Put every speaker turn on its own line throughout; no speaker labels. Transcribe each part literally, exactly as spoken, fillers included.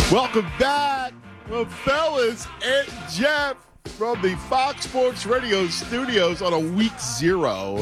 Welcome back, well, fellas and Jeff from the Fox Sports Radio studios on a week zero.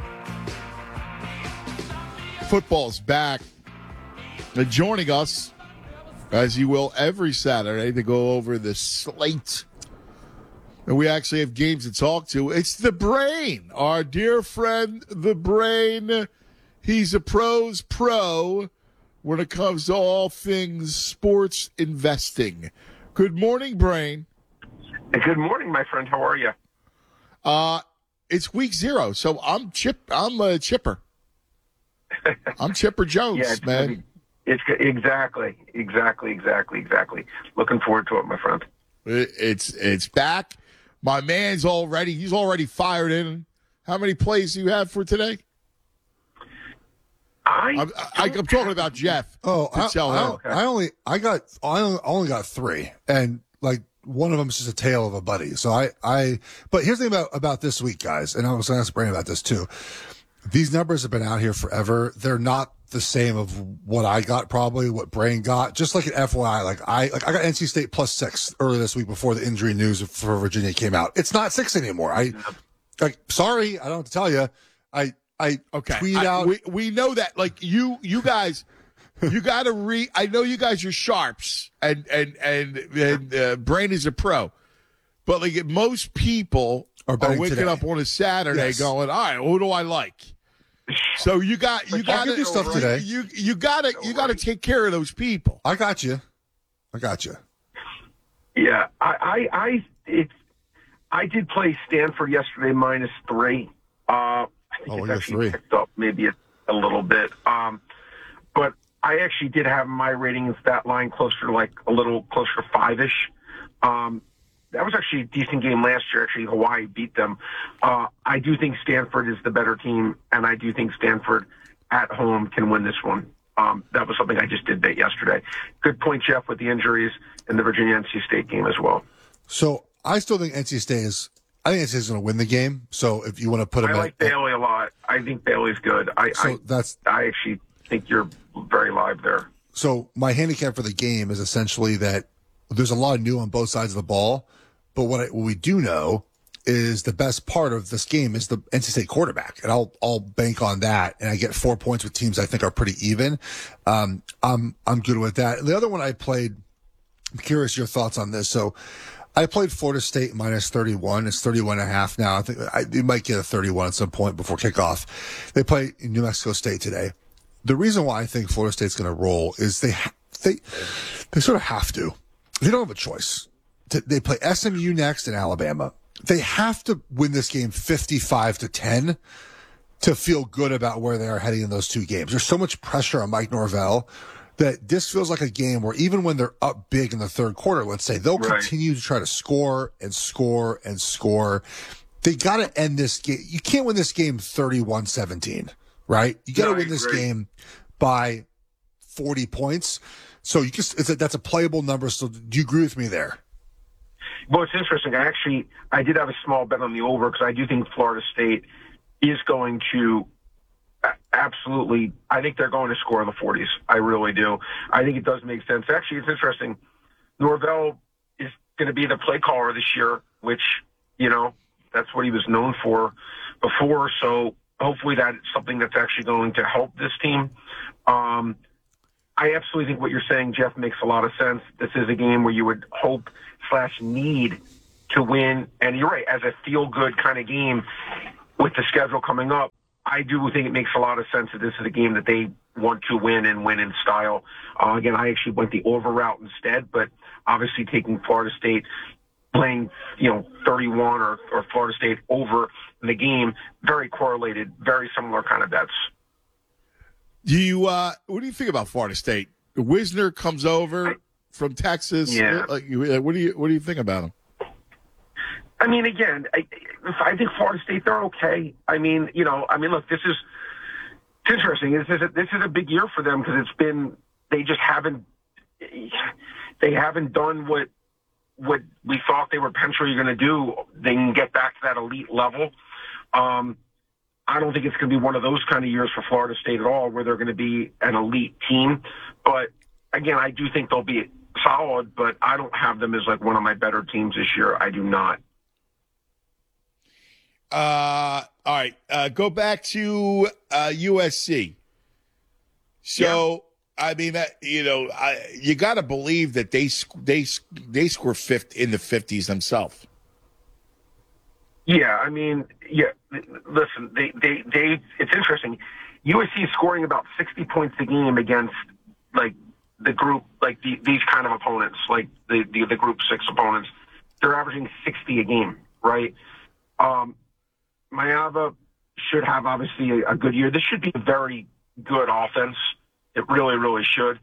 Football's back. And joining us, as you will every Saturday, to go over the slate. And we actually have games to talk to. It's the Brain, our dear friend, the Brain. He's a pro's pro when it comes to all things sports investing. Good morning, Brain.
Good morning, my friend. How are you?
Uh, it's week zero, so I'm chip. I'm a chipper. I'm Chipper Jones,
yeah, it's
man.
Be, it's exactly, exactly, exactly, exactly. Looking forward to it, my friend.
It, it's it's back. My man's already. He's already fired in. How many plays do you have for today?
I
I'm, I, I'm talking about Jeff.
Oh,
to
I,
tell
I,
him.
okay. I only I got I only, only got three, and like one of them is just a tale of a buddy. So I I. But here's the thing about about this week, guys, and I was going to ask Brandon about this too. These numbers have been out here forever. They're not the same of what I got, probably what Brain got. Just like an F Y I, like I like I got N C State plus six earlier this week before the injury news for Virginia came out. It's not six anymore. I like sorry, I don't have to tell you. I. I
okay.
tweet
I,
out.
We, we know that. Like you, you guys, you got to read. I know you guys are sharps, and and and, and uh, Brain is a pro, but like most people
are,
are waking
today.
up on a Saturday
yes.
going, "All right, who do I like?" So you got you got to
do stuff today.
You you got to you got to take care of those people.
I got you. I got you.
Yeah, I I I it's I did play Stanford yesterday minus three. Uh, I think
oh,
it's
we
actually
three.
picked up maybe a, a little bit. Um, but I actually did have my rating in stat line closer to like a little closer to five-ish. Um, that was actually a decent game last year. Actually, Hawaii beat them. Uh, I do think Stanford is the better team, and I do think Stanford at home can win this one. Um, that was something I just did bet yesterday. Good point, Jeff, with the injuries in the Virginia N C State game as well.
So I still think N C State is I think N C State is going to win the game. So if you want to put them
I like
at,
Bailey a lot. I think Bailey's good. I,
so
I,
that's,
I actually think you're very live there.
So my handicap for the game is essentially that there's a lot of new on both sides of the ball. But what, I, what we do know is the best part of this game is the N C State quarterback. And I'll, I'll bank on that. And I get four points with teams I think are pretty even. Um, I'm, I'm good with that. And the other one I played, I'm curious your thoughts on this. So I played Florida State minus thirty-one. It's thirty-one and a half now. I think I, you might get a thirty-one at some point before kickoff. They play New Mexico State today. The reason why I think Florida State's going to roll is they, they, they sort of have to. They don't have a choice. They play S M U next and Alabama. They have to win this game fifty-five to ten to feel good about where they are heading in those two games. There's so much pressure on Mike Norvell that this feels like a game where even when they're up big in the third quarter, let's say, they'll
right.
continue to try to score and score and score. They got to end this game. You can't win this game thirty-one seventeen, right? You got to
no,
win this
agree.
game by forty points. So you just, it's a, that's a playable number. So do you agree with me there?
Well, it's interesting. I actually, I did have a small bet on the over because I do think Florida State is going to absolutely, I think they're going to score in the forties. I really do. I think it does make sense. Actually, it's interesting. Norvell is going to be the play caller this year, which, you know, that's what he was known for before. So hopefully that's something that's actually going to help this team. Um, I absolutely think what you're saying, Jeff, makes a lot of sense. This is a game where you would hope slash need to win. And you're right, as a feel-good kind of game with the schedule coming up, I do think it makes a lot of sense that this is a game that they want to win and win in style. Uh, again, I actually went the over route instead, but obviously taking Florida State, playing, you know, thirty-one or, or Florida State over in the game, very correlated, very similar kind of bets.
Do you, uh, what do you think about Florida State? Wisner comes over I, from Texas.
Yeah.
Like, what do you, what do you think about him?
I mean, again, I, I think Florida State, they're okay. I mean, you know, I mean, look, this is it's interesting. This is a, this is a big year for them because it's been they just haven't they haven't done what what we thought they were potentially going to do. They can get back to that elite level. Um, I don't think it's going to be one of those kind of years for Florida State at all, where they're going to be an elite team. But again, I do think they'll be solid, but I don't have them as like one of my better teams this year. I do not.
Uh, all right. Uh, go back to uh, U S C. So, yeah. I mean, uh, you know, I, you got to believe that they they they score fifth in the fifties themselves.
Yeah, I mean, yeah. Listen, they, they, they. It's interesting. U S C is scoring about sixty points a game against like the group, like the, these kind of opponents, like the, the the group six opponents. They're averaging sixty a game, right? Um, Mayava should have obviously a, a good year. This should be a very good offense. It really, really should.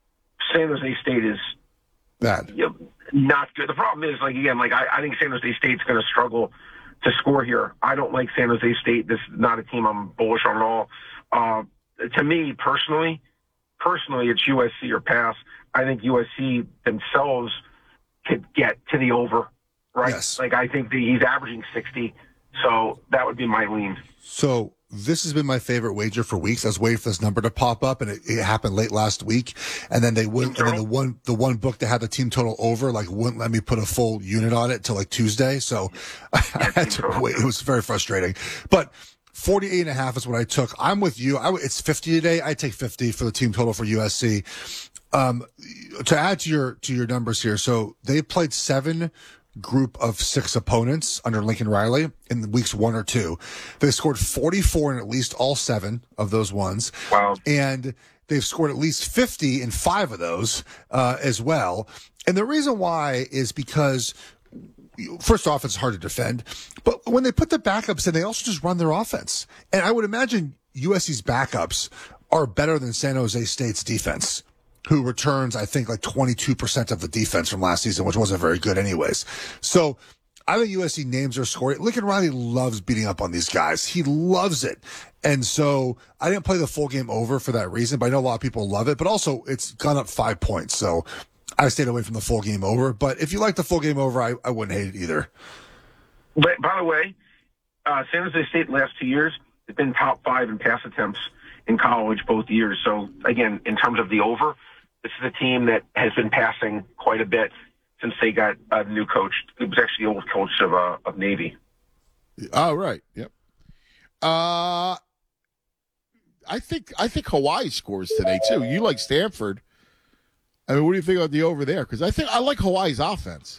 San Jose State is
bad,
you know, not good. The problem is, like again, like I, I think San Jose State's going to struggle to score here. I don't like San Jose State. This is not a team I'm bullish on at all. Uh, to me, personally, personally, it's U S C or pass. I think U S C themselves could get to the over, right?
Yes.
Like I think the, he's averaging sixty, so that would be my lean.
So this has been my favorite wager for weeks. I was waiting for this number to pop up, and it, it happened late last week. And then they wouldn't. And then the one, the one book that had the team total over, like, wouldn't let me put a full unit on it till like Tuesday. So I had to wait. It was very frustrating. But forty-eight and a half is what I took. I'm with you. I, it's fifty today. I take fifty for the team total for U S C. Um, to add to your to your numbers here, so they played seven group of six opponents under Lincoln Riley in weeks one or two. They scored forty-four in at least all seven of those ones.
Wow.
And they've scored at least fifty in five of those uh, as well. And the reason why is because, first off, it's hard to defend. But when they put the backups in, they also just run their offense. And I would imagine U S C's backups are better than San Jose State's defense, who returns, I think, like twenty-two percent of the defense from last season, which wasn't very good anyways. So I think U S C names are scoring. Lincoln Riley loves beating up on these guys. He loves it. And so I didn't play the full game over for that reason, but I know a lot of people love it. But also, it's gone up five points. So I stayed away from the full game over. But if you like the full game over, I, I wouldn't hate it either.
But by the way, uh, San Jose State the last two years has been top five in pass attempts in college both years. So, again, in terms of the over, this is a team that has been passing quite a bit since they got a new coach. It was actually the old coach of uh, of Navy.
Oh, right. Yep. Uh, I think I think Hawaii scores today too. You like Stanford? I mean, what do you think about the over there? Because I think I like Hawaii's offense.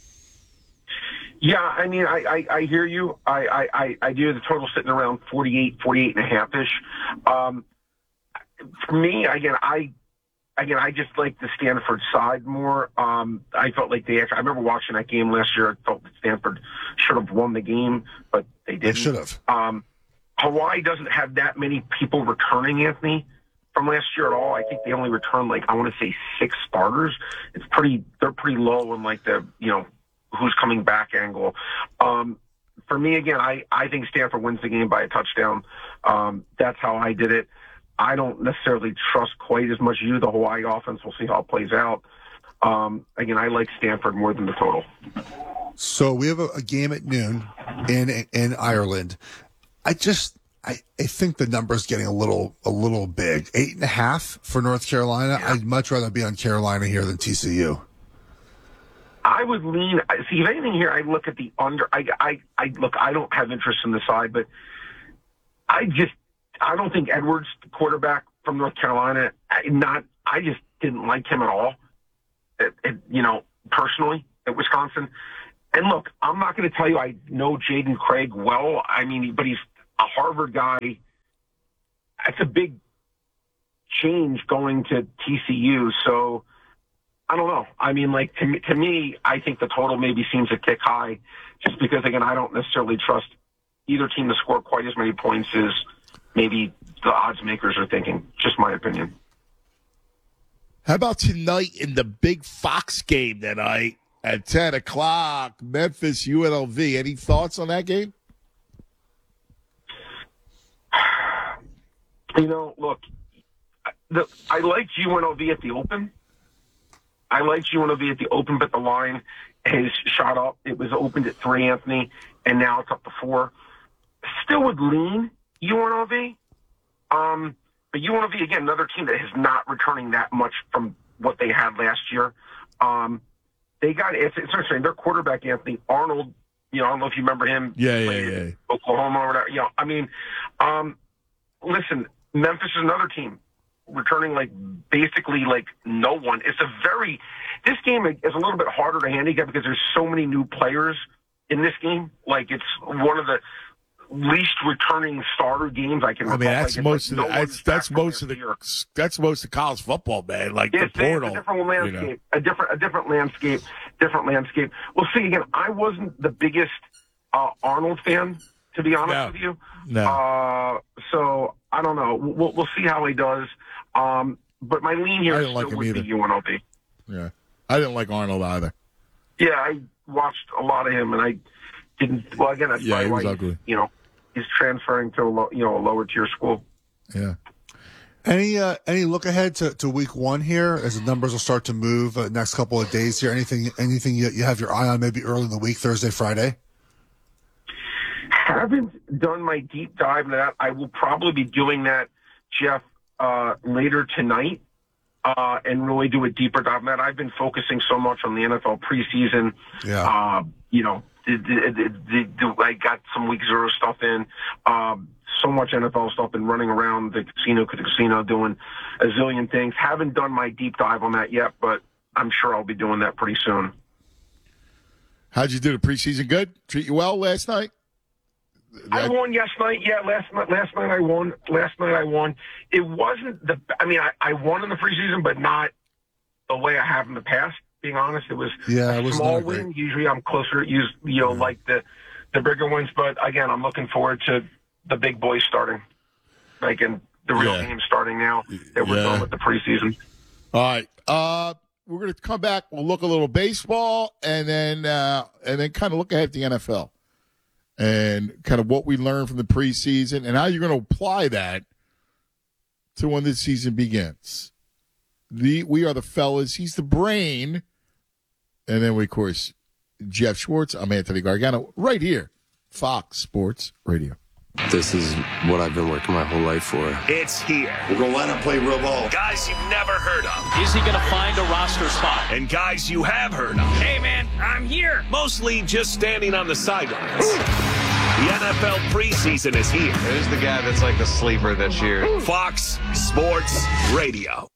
Yeah, I mean, I, I, I hear you. I, I, I do. The total sitting around forty-eight, forty-eight and a half ish. Um, for me, again, I. Again, I just like the Stanford side more. Um, I felt like they actually, I remember watching that game last year. I felt that Stanford should have won the game, but they didn't.
They should have.
Um, Hawaii doesn't have that many people returning, Anthony, from last year at all. I think they only returned, like, I want to say six starters. It's pretty, they're pretty low in, like, the, you know, who's coming back angle. Um, for me, again, I, I think Stanford wins the game by a touchdown. Um, that's how I did it. I don't necessarily trust quite as much you, the Hawaii offense. We'll see how it plays out. Um, again, I like Stanford more than the total.
So we have a, a game at noon in in Ireland. I just I, I think the number's getting a little a little big. Eight and a half for North Carolina. Yeah. I'd much rather be on Carolina here than T C U.
I would lean. See, if anything here, I look at the under. I I, I look. I don't have interest in the side, but I just. I don't think Edwards, the quarterback from North Carolina, not. I just didn't like him at all. It, it, you know, personally at Wisconsin. And look, I'm not going to tell you I know Jaden Craig well. I mean, but he's a Harvard guy. That's a big change going to T C U. So I don't know. I mean, like to me, to me, I think the total maybe seems a tick high, just because again, I don't necessarily trust either team to score quite as many points as maybe the odds makers are thinking. Just my opinion.
How about tonight in the big Fox game tonight at ten o'clock, Memphis U N L V? Any thoughts on that game?
You know, look, the, I liked U N L V at the open. I liked U N L V at the open, but the line has shot up. It was opened at three, Anthony, and now it's up to four. Still would lean U N L V, um, but U N L V, again, another team that is not returning that much from what they had last year. Um, they got it's, it's interesting. Their quarterback Anthony Arnold. You know, I don't know if you remember him.
Yeah, yeah, yeah.
Oklahoma or whatever. You know, I mean, um, listen, Memphis is another team returning like basically like no one. It's a very this game is a little bit harder to handicap because there's so many new players in this game. Like it's one of the least returning starter games I can.
I mean,
recall.
that's
like,
most
like
of the,
no
that's that's most of the
year.
that's most of college football, man. Like
It's,
the portal,
it's a different landscape,
you know.
a different a different landscape, different landscape. Well, see again, I wasn't the biggest uh, Arnold fan, to be honest
No.
with you.
No.
Uh, so I don't know. We'll we'll see how he does. Um, but my lean here
I
is
didn't like
still
him
would
either.
be U N L V.
Yeah, I didn't like Arnold either.
Yeah, I watched a lot of him, and I didn't. Well, again, that's
Yeah,
probably
he was
why
ugly.
you know he's transferring to a low, you know a lower tier school.
Yeah.
Any uh, any look ahead to, to week one here as the numbers will start to move uh, next couple of days here? Anything anything you, you have your eye on maybe early in the week, Thursday, Friday?
Haven't done my deep dive into that. I will probably be doing that, Jeff, uh, later tonight, uh, and really do a deeper dive on that. I've been focusing so much on the N F L preseason.
Yeah.
Uh, you know, the, the, the, the, I got some week zero stuff in. Um, so much N F L stuff been running around the casino to the casino doing a zillion things. Haven't done my deep dive on that yet, but I'm sure I'll be doing that pretty soon.
How'd you do the preseason? Good? Treat you well last night?
I
That-
won last night. Yeah, last night. Last night I won. Last night I won. It wasn't the. I mean, I, I won in the preseason, but not the way I have in the past. Being honest, it was
Yeah,
a
it was
small
not great.
win. Usually, I'm closer. Use you know, like the the bigger wins. But again, I'm looking forward to the big boys starting, like and the real
Yeah.
games starting now that we're
Yeah.
done with the preseason.
All right. Uh, we're going to come back. We'll look a little baseball, and then uh, and then kind of look ahead at the N F L and kind of what we learned from the preseason and how you're going to apply that to when the season begins. The we are the fellas. He's the brain, and then we, of course, Jeff Schwartz. I'm Anthony Gargano, right here, Fox Sports Radio.
This is what I've been working my whole life for.
It's here.
We're going to line up, play real ball.
Guys you've never heard of.
Is he going to find a roster spot?
And guys you have heard of.
Hey, man, I'm here.
Mostly just standing on the sidelines. The N F L preseason is here.
Who's the guy that's like the sleeper this year?
Fox Sports Radio.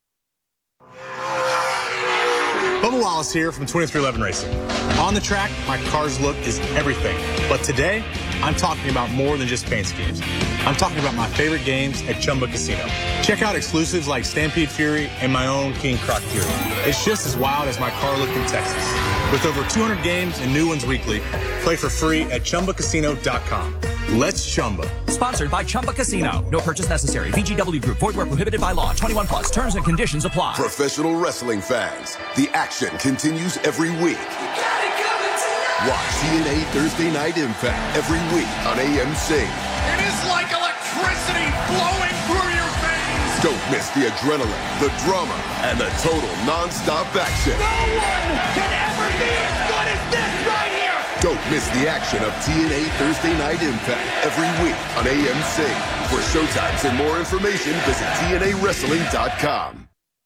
Bubba Wallace here from twenty-three eleven Racing. On the track, my car's look is everything. But today, I'm talking about more than just paint schemes. I'm talking about my favorite games at Chumba Casino. Check out exclusives like Stampede Fury and my own King Croc Fury. It's just as wild as my car look in Texas. With over two hundred games and new ones weekly, play for free at Chumba Casino dot com. Let's Chumba.
Sponsored by Chumba Casino. No purchase necessary. V G W Group. Void where prohibited by law. twenty-one plus. Terms and conditions apply.
Professional wrestling fans, the action continues every week. Watch T N A Thursday Night Impact every week on A M C.
It is like electricity flowing through your veins.
Don't miss the adrenaline, the drama, and the total non-stop action.
No one can ever be as good as this right here.
Don't miss the action of T N A Thursday Night Impact every week on A M C. For showtimes and more information, visit T N A wrestling dot com.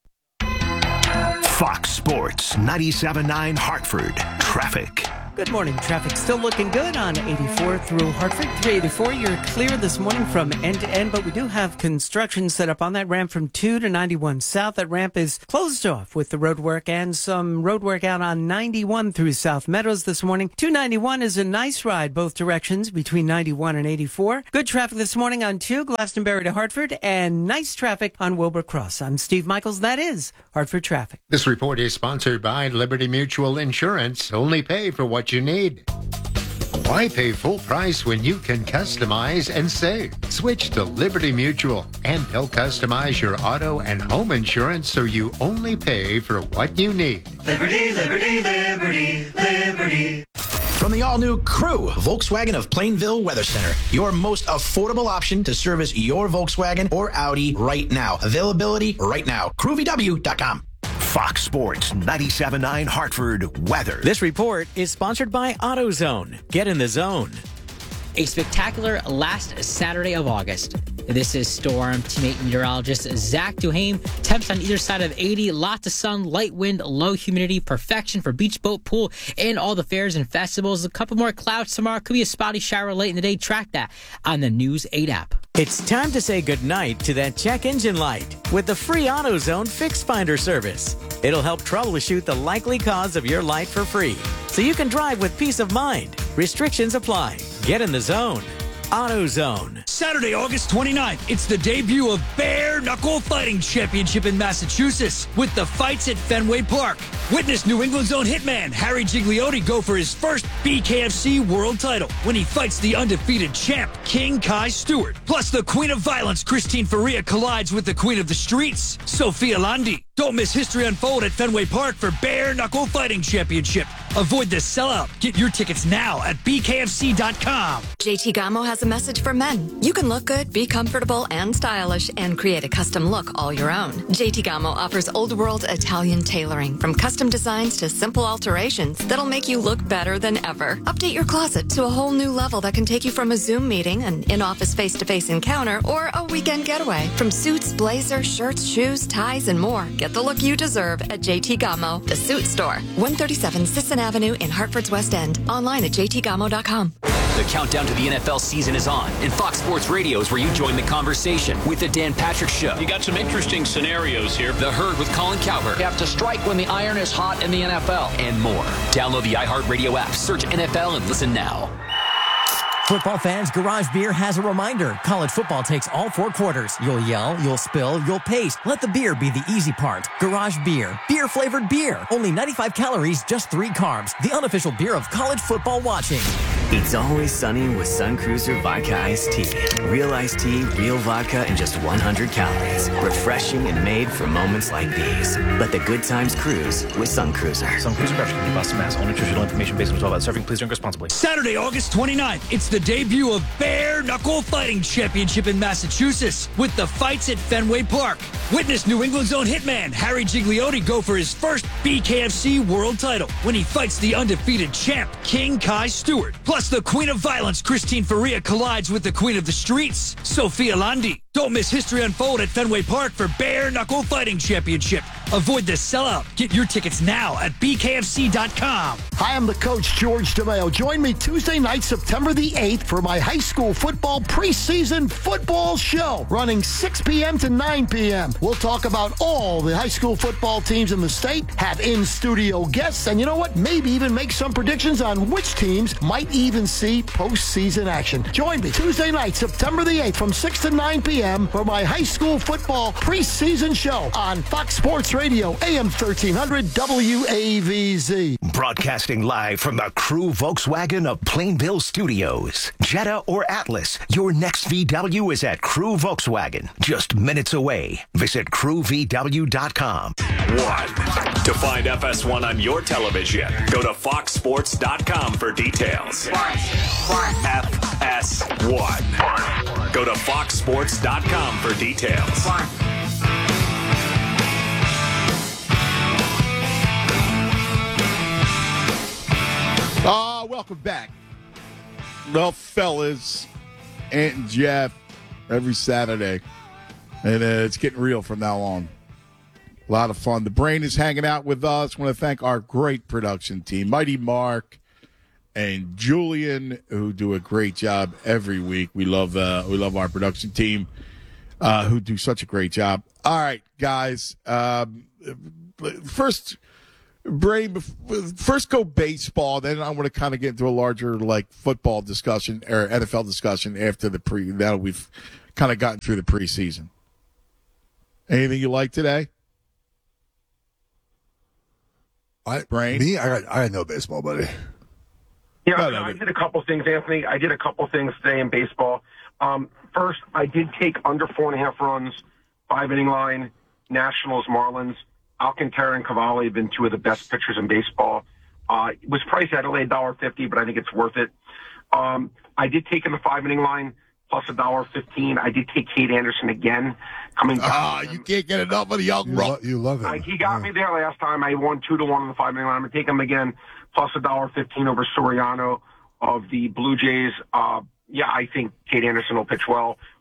Fox Sports ninety-seven point nine Hartford. Traffic.
Good morning. Traffic still looking good on eighty-four through Hartford. three eighty-four, you're clear this morning from end to end, but we do have construction set up on that ramp from two to ninety-one South. That ramp is closed off with the road work and some road work out on ninety-one through South Meadows this morning. two ninety-one is a nice ride both directions between ninety-one and eighty-four. Good traffic this morning on two, Glastonbury to Hartford, and nice traffic on Wilbur Cross. I'm Steve Michaels. That is Hartford Traffic.
This report is sponsored by Liberty Mutual Insurance. Only pay for what you need. Why pay full price when you can customize and save? Switch to Liberty Mutual, and they'll customize your auto and home insurance so you only pay for what you need.
Liberty, liberty, liberty, liberty.
From the all-new Crew, Volkswagen of Plainville Weather Center, your most affordable option to service your Volkswagen or Audi right now. Availability right now. crew v w dot com.
Fox Sports ninety-seven point nine Hartford weather.
This report is sponsored by AutoZone. Get in the zone.
A spectacular last Saturday of August. This is Storm teammate meteorologist Zach Duhame. Temps on either side of eighty, lots of sun, light wind, low humidity, perfection for beach, boat, pool, and all the fairs and festivals. A couple more clouds tomorrow. Could be a spotty shower late in the day. Track that on the News eight app.
It's time to say goodnight to that check engine light with the free AutoZone Fix Finder service. It'll help troubleshoot the likely cause of your light for free, so you can drive with peace of mind. Restrictions apply. Get in the zone. AutoZone.
Saturday, August twenty-ninth, it's the debut of Bare Knuckle Fighting Championship in Massachusetts with the fights at Fenway Park. Witness New England's own hitman Harry Gigliotti go for his first B K F C world title when he fights the undefeated champ King Kai Stewart. Plus, the Queen of Violence Christine Faria collides with the Queen of the Streets, Sophia Landi. Don't miss history unfold at Fenway Park for Bare Knuckle Fighting Championship. Avoid the sellout. Get your tickets now at B K F C dot com.
J T Gamo has a message for men. You can look good, be comfortable and stylish, and create a custom look all your own. J T Gamo offers old world Italian tailoring, from custom designs to simple alterations that'll make you look better than ever. Update your closet to a whole new level that can take you from a Zoom meeting, an in-office face-to-face encounter, or a weekend getaway. From suits, blazers, shirts, shoes, ties, and more, get the look you deserve at J T Gamo, the suit store. one thirty-seven Sisson Avenue in Hartford's West End. Online at J T Gamo dot com.
The countdown to the N F L season is on, and Fox Sports Radio is where you join the conversation with the Dan Patrick Show.
You got some interesting scenarios here.
The Herd with Colin Cowherd.
You have to strike when the iron is hot in the N F L.
And more. Download the iHeartRadio app, search N F L, and listen now.
Football fans, Garage Beer has a reminder. College football takes all four quarters. You'll yell, you'll spill, you'll pace. Let the beer be the easy part. Garage Beer. Beer-flavored beer. Only ninety-five calories, just three carbs. The unofficial beer of college football watching.
It's always sunny with Sun Cruiser Vodka Iced Tea. Real iced tea, real vodka, and just one hundred calories. Refreshing and made for moments like these. Let the good times cruise with Sun Cruiser.
Sun Cruiser Beverage Company, Boston, Mass. All nutritional information based on twelve hours serving. Please drink responsibly.
Saturday, August twenty-ninth, it's the debut of Bare Knuckle Fighting Championship in Massachusetts with the fights at Fenway Park. Witness New England's own hitman Harry Gigliotti go for his first B K F C world title when he fights the undefeated champ King Kai Stewart. Plus, the Queen of Violence Christine Faria collides with the Queen of the Streets, Sophia Landi. Don't miss history unfold at Fenway Park for Bare Knuckle Fighting Championship. Avoid the sellout. Get your tickets now at B K F C dot com.
Hi, I'm the coach, George DeMayo. Join me Tuesday night, September the eighth, for my high school football preseason football show, running six p.m. to nine p.m. We'll talk about all the high school football teams in the state, have in-studio guests, and you know what? Maybe even make some predictions on which teams might even see postseason action. Join me Tuesday night, September the eighth, from six to nine p.m. for my high school football preseason show on Fox Sports Radio, A M thirteen hundred W A V Z.
Broadcasting live from the Crew Volkswagen of Plainville Studios. Jetta or Atlas, your next V W is at Crew Volkswagen, just minutes away. Visit crew v w dot com.
One. To find F S one on your television, go to fox sports dot com for details. F S one. Go to fox sports dot com for details.
Uh, welcome back. Well, fellas, Ant and Jeff, every Saturday. And uh, it's getting real from now on. A lot of fun. The Brain is hanging out with us. I want to thank our great production team, Mighty Mark and Julian, who do a great job every week. We love uh, we love our production team, uh, who do such a great job. All right, guys. Um, first, Brain, first go baseball. Then I want to kind of get into a larger like football discussion or N F L discussion after the pre. Now we've kind of gotten through the preseason. Anything you like today?
I,
Brain?
Me, I got, I had no baseball, buddy.
Yeah, I, I did a couple things, Anthony. I did a couple things today in baseball. Um, first, I did take under four and a half runs, five inning line, Nationals, Marlins. Alcantara and Cavalli have been two of the best pitchers in baseball. Uh, it was priced at one dollar fifty, but I think it's worth it. Um, I did take in the five inning line plus one dollar fifteen. I did take Kate Anderson again. Coming back.
Ah, you can't get enough of the young
you, lo- you love it.
Uh, he got yeah. me there last time. I won two to one on the five inning line. I'm gonna take him again plus one dollar fifteen over Soriano of the Blue Jays. Uh, yeah, I think Kate Anderson will pitch well.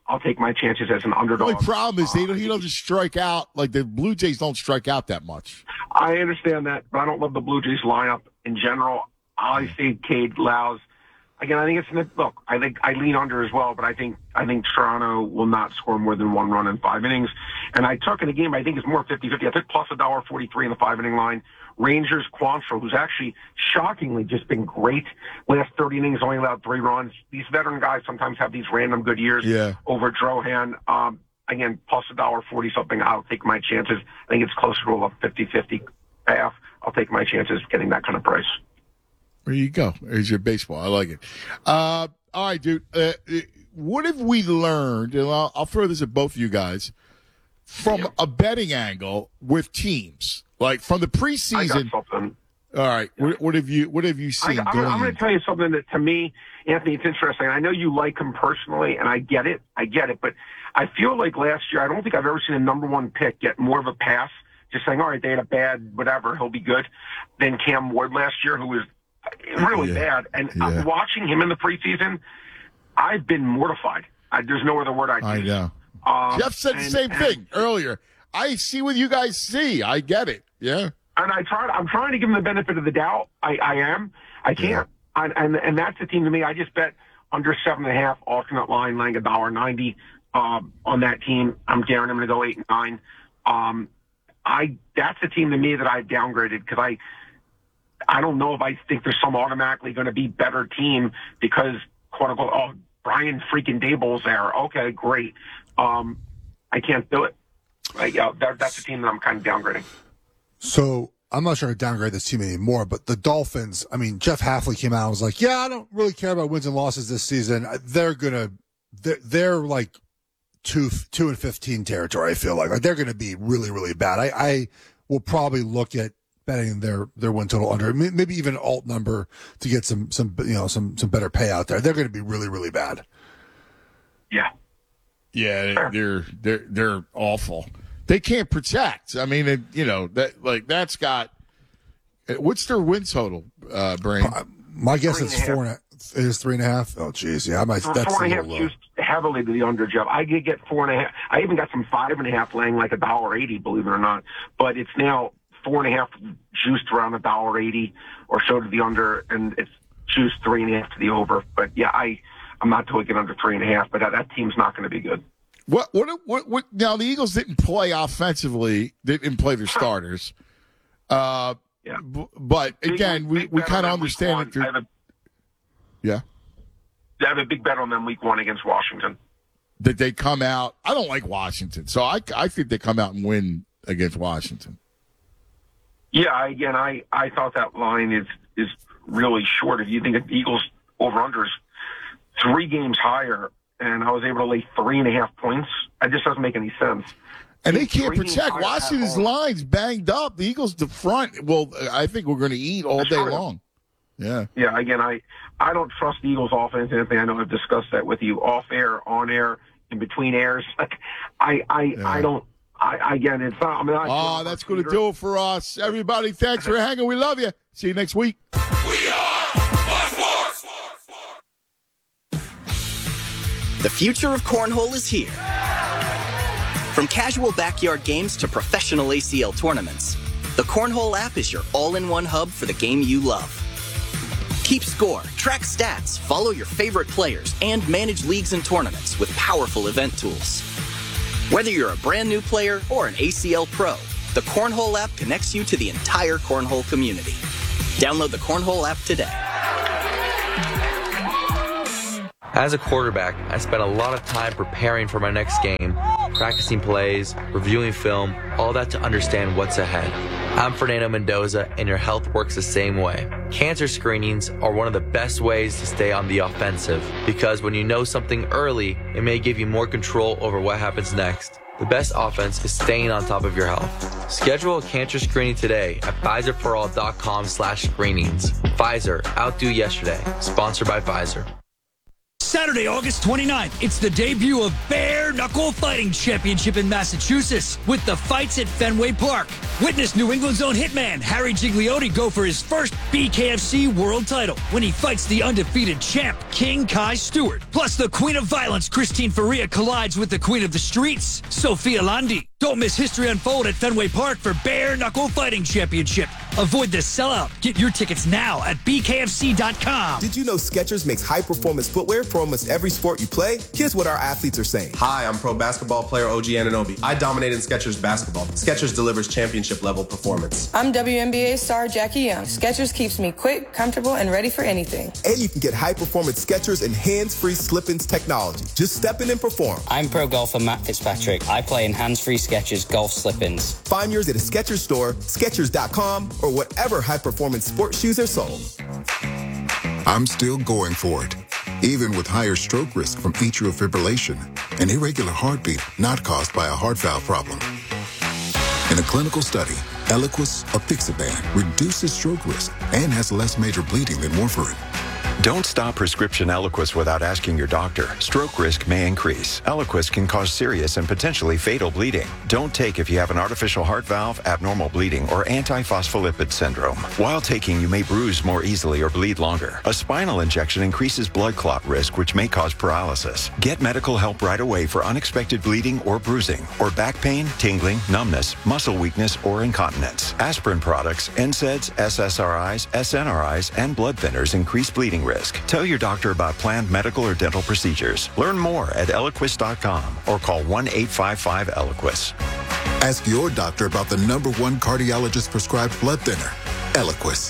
I'll take my chances as an
The
underdog.
only problem is they don't, he doesn't strike out. Like the Blue Jays don't strike out that much.
I understand that, but I don't love the Blue Jays lineup in general. I say Cade Lows. Again, I think it's an, look. I think I lean under as well, but I think I think Toronto will not score more than one run in five innings. And I took in a game. I think it's more fifty-fifty. I took plus a dollar forty-three in the five inning line. Rangers Quantrill, who's actually shockingly just been great last thirty innings, only allowed three runs. These veteran guys sometimes have these random good years.
Yeah.
Over Drohan. Um, again, plus a dollar forty something. I'll take my chances. I think it's closer to a fifty-fifty half. I'll take my chances getting that kind of price.
There you go. There's your baseball. I like it. Uh, all right, dude. Uh, what have we learned? And I'll, I'll throw this at both of you guys from a betting angle with teams, like from the preseason.
I got something.
All right. What, what have you What have you seen?
I, I'm, I'm going to tell you something that, to me, Anthony, it's interesting. I know you like him personally, and I get it. I get it. But I feel like last year, I don't think I've ever seen a number one pick get more of a pass, just saying, all right, they had a bad whatever, he'll be good, than Cam Ward last year, who was really
yeah.
bad. And
yeah.
I'm watching him in the preseason, I've been mortified. I, there's no other word I'd
I
use.
know.
Um,
Jeff said the
and,
same
and,
thing earlier. I see what you guys see. I get it. Yeah.
And I tried. I'm trying to give him the benefit of the doubt. I, I am. I can't. Yeah. And, and and that's the team to me. I just bet under seven and a half alternate line, laying a dollar ninety um, on that team. I'm daring him to go eight and nine. Um, I that's the team to me that I downgraded because I I don't know if I think there's some automatically going to be better team because quote unquote oh Brian freaking Daboll's there. Okay, great. Um, I can't do it. Like, yeah, that, that's the team that I'm kind of downgrading.
So I'm not sure to downgrade this team anymore, but the Dolphins, I mean, Jeff Hafley came out and was like, yeah, I don't really care about wins and losses this season. They're going to, they're, they're like two, two and fifteen territory, I feel like. Like they're going to be really, really bad. I, I will probably look at betting their, their win total under, maybe even alt number to get some, some, you know, some, some better payout there. They're going to be really, really bad.
Yeah.
Yeah. They're, they're, they're awful. They can't protect. I mean, it, you know, that like that's got. What's their win total, uh, Brain?
Uh, my guess is four. And a, it is three and a half. Oh, geez, yeah, I might.
For
That's
four and a
a
half
little low.
juiced heavily to the under, Jeff. I did get four and a half. I even got some five and a half laying like a dollar eighty, believe it or not. But it's now four and a half juiced around a dollar eighty or so to the under, and it's juiced three and a half to the over. But yeah, I I'm not taking under three and a half. But that, that team's not going to be good.
What, what, what, what, now the Eagles didn't play offensively, didn't play their starters. Uh,
yeah.
b- but again, we, we kind of understand it.
A,
yeah.
I have a big bet on them week one against Washington.
That they come out. I don't like Washington, so I, I think they come out and win against Washington.
Yeah, again, I, I thought that line is, is really short. If you think the Eagles over-under is three games higher, and I was able to lay three and a half points. It just doesn't make any sense.
And they can't protect. Washington's line's banged up. The Eagles, the front, well, I think we're going to eat all day long. Yeah.
Yeah, again, I, I don't trust the Eagles' offense, Anthony. I know I've discussed that with you off air, on air, in between airs. Like, I, I, yeah. I don't, I, again, it's not. I'm not
oh, that's going to do it for us. Everybody, thanks for hanging. We love you. See you next week.
We are Sports.
The future of cornhole is here. From casual backyard games to professional A C L tournaments, the Cornhole app is your all-in-one hub for the game you love. Keep score, track stats, follow your favorite players, and manage leagues and tournaments with powerful event tools. Whether you're a brand new player or an A C L pro, the Cornhole app connects you to the entire cornhole community. Download the Cornhole app today.
As a quarterback, I spent a lot of time preparing for my next game, practicing plays, reviewing film, all that to understand what's ahead. I'm Fernando Mendoza, and your health works the same way. Cancer screenings are one of the best ways to stay on the offensive, because when you know something early, it may give you more control over what happens next. The best offense is staying on top of your health. Schedule a cancer screening today at Pfizer for all dot com slash screenings. Pfizer, outdo yesterday. Sponsored by Pfizer.
Saturday, August twenty-ninth, it's the debut of Bare Knuckle Fighting Championship in Massachusetts with the fights at Fenway Park. Witness New England's own hitman Harry Gigliotti go for his first B K F C world title when he fights the undefeated champ King Kai Stewart. Plus, the Queen of Violence Christine Faria collides with the Queen of the Streets, Sophia Landi. Don't miss history unfold at Fenway Park for Bare Knuckle Fighting Championship. Avoid the sellout. Get your tickets now at B K F C dot com.
Did you know Skechers makes high-performance footwear for almost every sport you play? Here's what our athletes are saying.
Hi, I'm pro basketball player O G Anunoby. I dominate in Skechers basketball. Skechers delivers championship-level performance.
I'm W N B A star Jackie Young. Skechers keeps me quick, comfortable, and ready for anything.
And you can get high-performance Skechers and hands-free slip-ins technology. Just step in and perform.
I'm pro golfer Matt Fitzpatrick. I play in hands-free Skechers golf slip-ins.
Find yours at a Skechers store, Skechers dot com, or whatever high-performance sports shoes are sold.
I'm still going for it, even with higher stroke risk from atrial fibrillation, an irregular heartbeat not caused by a heart valve problem. In a clinical study, Eliquis, apixaban, reduces stroke risk and has less major bleeding than warfarin.
Don't stop prescription Eliquis without asking your doctor. Stroke risk may increase. Eliquis can cause serious and potentially fatal bleeding. Don't take if you have an artificial heart valve, abnormal bleeding, or antiphospholipid syndrome. While taking, you may bruise more easily or bleed longer. A spinal injection increases blood clot risk, which may cause paralysis. Get medical help right away for unexpected bleeding or bruising, or back pain, tingling, numbness, muscle weakness, or incontinence. Aspirin products, N SAIDs, S S R Is, S N R Is, and blood thinners increase bleeding risk. Tell your doctor about planned medical or dental procedures. Learn more at Eliquis dot com or call one eight five five Eliquis.
Ask your doctor about the number one cardiologist prescribed blood thinner, Eliquis.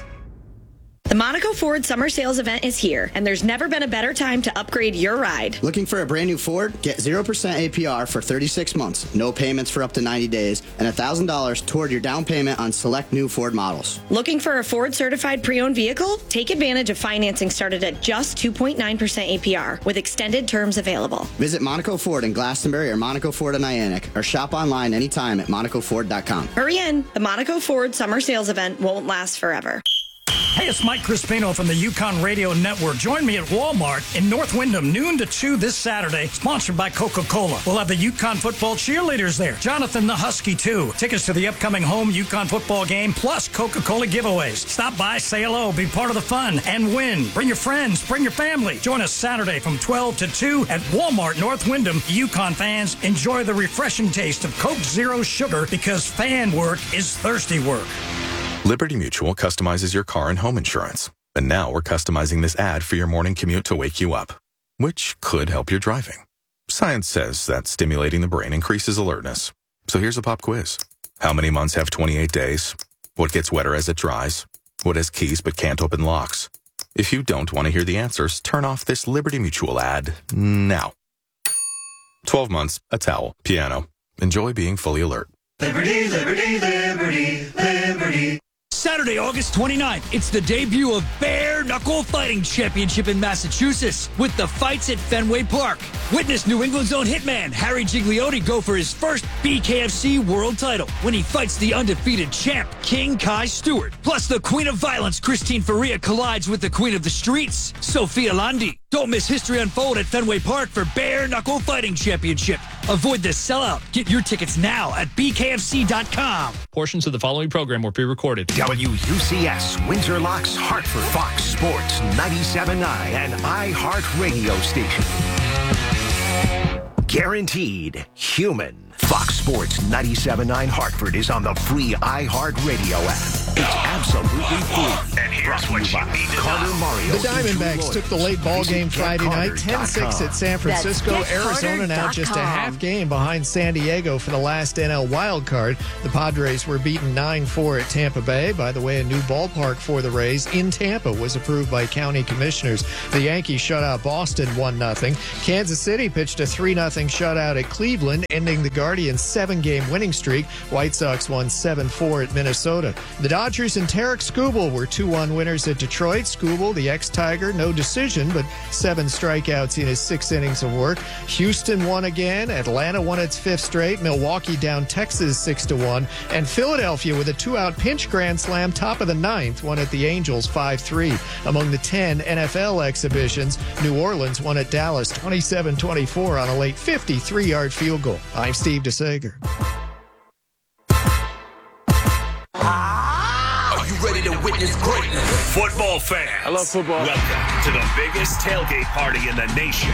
The Monaco Ford Summer Sales Event is here, and there's never been a better time to upgrade your ride.
Looking for a brand new Ford? Get zero percent A P R for thirty-six months, no payments for up to ninety days, and one thousand dollars toward your down payment on select new Ford models.
Looking for a Ford certified pre-owned vehicle? Take advantage of financing started at just two point nine percent A P R with extended terms available.
Visit Monaco Ford in Glastonbury or Monaco Ford in Niantic, or shop online anytime at Monaco Ford dot com.
Hurry in. The Monaco Ford Summer Sales Event won't last forever.
Hey, it's Mike Crispino from the Yukon Radio Network. Join me at Walmart in North Windham, noon to two this Saturday, sponsored by Coca-Cola. We'll have the Yukon football cheerleaders there. Jonathan the Husky, too. Tickets to the upcoming home Yukon football game, plus Coca-Cola giveaways. Stop by, say hello, be part of the fun, and win. Bring your friends, bring your family. Join us Saturday from twelve to two at Walmart North Windham. Yukon fans, enjoy the refreshing taste of Coke Zero Sugar, because fan work is thirsty work.
Liberty Mutual customizes your car and home insurance. And now we're customizing this ad for your morning commute to wake you up, which could help your driving. Science says that stimulating the brain increases alertness. So here's a pop quiz. How many months have twenty-eight days? What gets wetter as it dries? What has keys but can't open locks? If you don't want to hear the answers, turn off this Liberty Mutual ad now. twelve months, a towel, piano. Enjoy being fully alert.
Liberty, liberty, liberty, liberty. Saturday, August twenty-ninth, it's the debut of Bare Knuckle Fighting Championship in Massachusetts with the fights at Fenway Park. Witness New England's own hitman Harry Gigliotti go for his first B K F C world title when he fights the undefeated champ King Kai Stewart. Plus, the Queen of Violence Christine Faria collides with the Queen of the Streets, Sophia Landi. Don't miss history unfold at Fenway Park for Bare Knuckle Fighting Championship. Avoid the sellout. Get your tickets now at B K F C dot com.
Portions of the following program were pre-recorded.
W U C S, Windsor Locks, Hartford, Fox Sports ninety-seven point nine, and iHeart Radio Station. Guaranteed human. Fox Sports ninety-seven point nine Hartford is on the free iHeart Radio app. It's absolutely free.
And here's what you need to
Carter
know.
Mario.
The Diamondbacks took the late ball game Friday night, ten six at San Francisco. Arizona now just a half game behind San Diego for the last N L wild card. The Padres were beaten nine four at Tampa Bay. By the way, a new ballpark for the Rays in Tampa was approved by county commissioners. The Yankees shut out Boston one nothing. Kansas City pitched a three nothing shutout at Cleveland, ending the Guardians' seven-game winning streak. White Sox won seven four at Minnesota. The Dodgers and Tarek Skubal were two one winners at Detroit. Skubal, the ex-Tiger, no decision, but seven strikeouts in his six innings of work. Houston won again. Atlanta won its fifth straight. Milwaukee down Texas six to one. And Philadelphia with a two-out pinch grand slam top of the ninth won at the Angels five three. Among the ten N F L exhibitions, New Orleans won at Dallas twenty-seven twenty-four on a late fifty-three-yard field goal. I'm Steve DeSager.
Are you ready to witness greatness? Football fans. I love football. Welcome to the biggest tailgate party in the nation.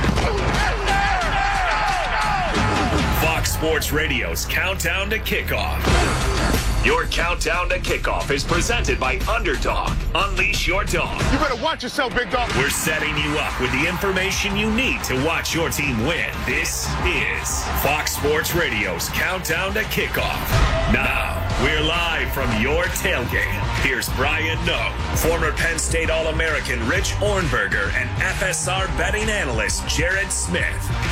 Fox Sports Radio's Countdown to Kickoff. Your Countdown to Kickoff is presented by Underdog. Unleash your dog.
You better watch yourself, big dog.
We're setting you up with the information you need to watch your team win. This is Fox Sports Radio's Countdown to Kickoff. Now, we're live from your tailgate. Here's Brian Noe, former Penn State All-American Rich Ornberger, and F S R betting analyst Jared Smith.